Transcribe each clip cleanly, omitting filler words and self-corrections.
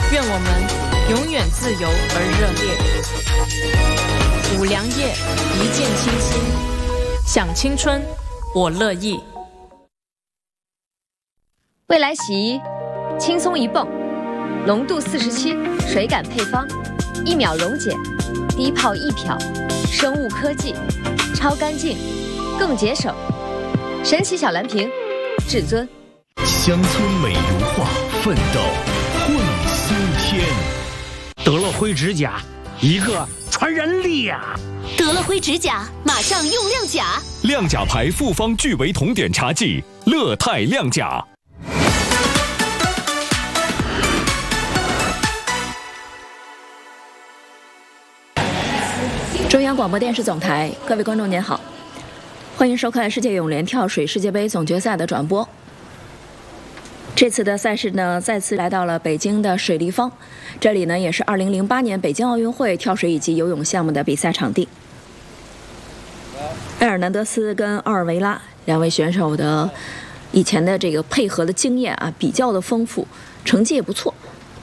愿我们永远自由而热烈。五粮液，一见倾心，享青春，我乐意。 未来洗衣，轻松一泵，浓度47，水感配方，1秒溶解，低泡易漂，生物科技，超干净，更节省。神奇小蓝瓶，至尊。 乡村美如画，奋斗会新天。 德乐辉指甲，一个传染力呀！ 德乐辉指甲，马上用亮甲。 亮甲牌复方聚维酮碘茶剂，乐泰亮甲。 中央广播电视总台，各位观众您好，欢迎收看世界泳联跳水世界杯总决赛的转播。这次的赛事呢，再次来到了北京的水立方，这里呢也是2008年北京奥运会跳水以及游泳项目的比赛场地。埃尔南德斯跟奥尔维拉两位选手的以前的这个配合的经验啊，比较的丰富，成绩也不错。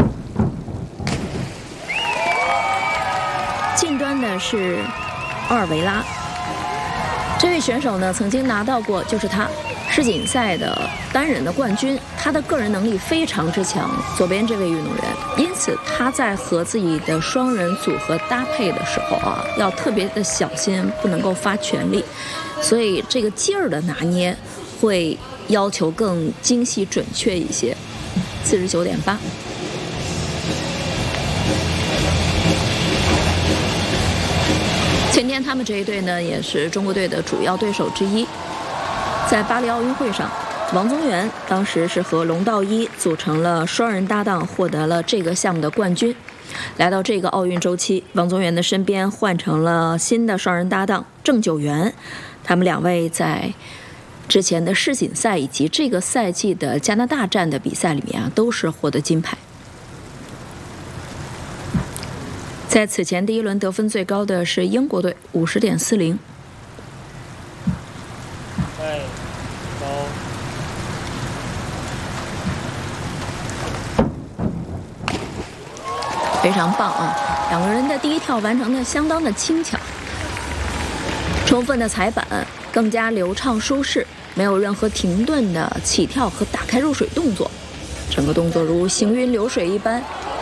近端的是奥尔维拉，这位选手呢曾经拿到过，就是他世锦赛的单人的冠军，他的个人能力非常之强。左边这位运动员，因此他在和自己的双人组合搭配的时候啊，要特别的小心，不能够发全力，所以这个劲儿的拿捏会要求更精细准确一些。49.8。前天他们这一队呢，也是中国队的主要对手之一。在巴黎奥运会上，王宗源当时是和龙道一组成了双人搭档，获得了这个项目的冠军。来到这个奥运周期，王宗源的身边换成了新的双人搭档郑九元，他们两位在之前的世锦赛以及这个赛季的加拿大站的比赛里面啊，都是获得金牌。在此前第一轮得分最高的是英国队50.40。非常棒啊！两个人的第一跳完成的相当的轻巧，充分的踩板，更加流畅舒适，没有任何停顿的起跳和打开入水动作，整个动作如行云流水一般。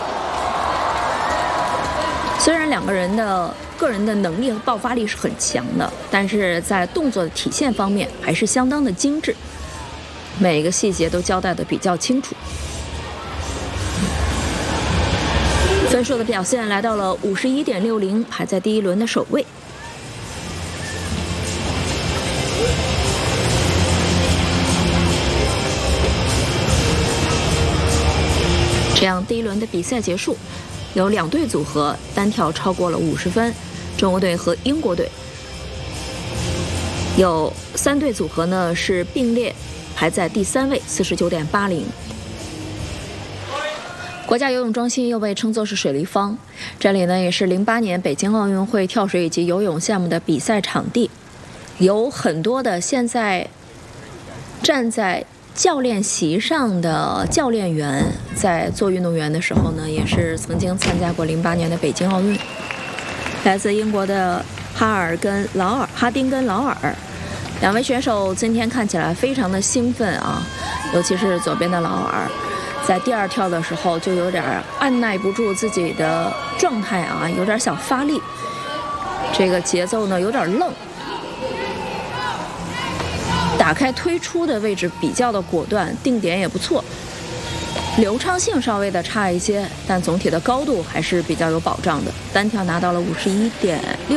虽然两个人的个人的能力和爆发力是很强的，但是在动作的体现方面还是相当的精致，每个细节都交代的比较清楚。分数的表现来到了51.60，排在第一轮的首位。这样第一轮的比赛结束，有2队组合单跳超过了50分，中国队和英国队。有3队组合呢是并列排在第3位，49.80。国家游泳中心又被称作是水立方，这里呢也是08年北京奥运会跳水以及游泳项目的比赛场地，有很多的现在站在教练席上的教练员，在做运动员的时候呢，也是曾经参加过08年的北京奥运。来自英国的哈丁跟劳尔两位选手今天看起来非常的兴奋啊，尤其是左边的劳尔，在第2跳的时候就有点按耐不住自己的状态啊，有点想发力，这个节奏呢有点愣，打开推出的位置比较的果断，定点也不错，流畅性稍微的差一些，但总体的高度还是比较有保障的，单跳拿到了51.6。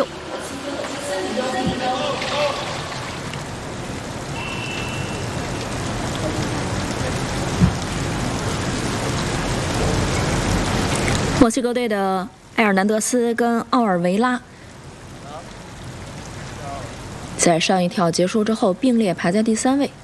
墨西哥队的埃尔南德斯跟奥尔维拉在上一跳结束之后并列排在第3位。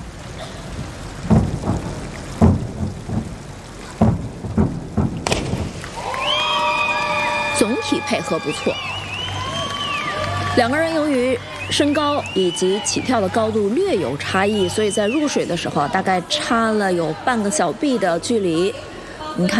总体配合不错，两个人由于身高以及起跳的高度略有差异，所以在入水的时候大概差了有半个小臂的距离，